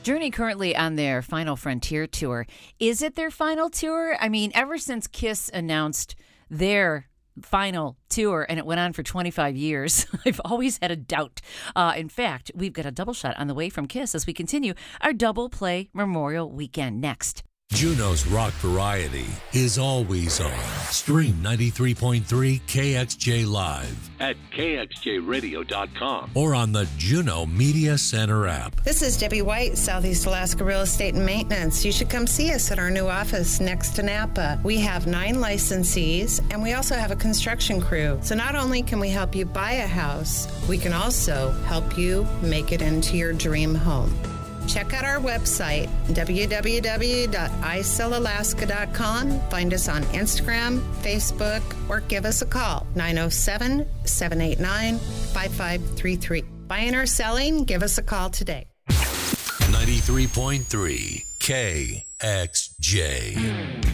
Journey currently on their Final Frontier tour. Is it their final tour? I mean, ever since Kiss announced their final tour and it went on for 25 years, I've always had a doubt. In fact, we've got a double shot on the way from Kiss as we continue our double play Memorial Weekend next. Juno's rock variety is always on. Stream 93.3 KXJ Live at kxjradio.com or on the Juno Media Center app. This is Debbie White, Southeast Alaska Real Estate and Maintenance. You should come see us at our new office next to Napa. We have 9 licensees, and we also have a construction crew. So not only can we help you buy a house, we can also help you make it into your dream home. Check out our website, www.iSellAlaska.com. Find us on Instagram, Facebook, or give us a call, 907-789-5533. Buying or selling, give us a call today. 93.3 KXJ.